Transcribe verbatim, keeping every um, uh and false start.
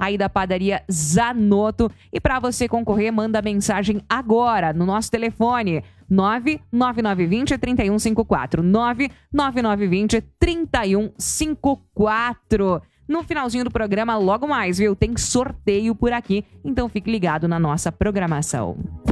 aí da padaria Zanotto. E para você concorrer, manda mensagem agora no nosso telefone nove nove nove dois zero, três um cinco quatro, nove nove nove dois zero, três um cinco quatro. No finalzinho do programa, logo mais, viu? Tem sorteio por aqui, então fique ligado na nossa programação.